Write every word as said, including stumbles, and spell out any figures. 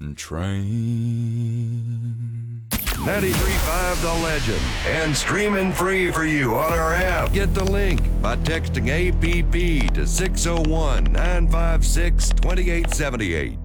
train. ninety-three point five The Legend, and streaming free for you on our app. Get the link by texting A P P to six oh one, nine five six, two eight seven eight.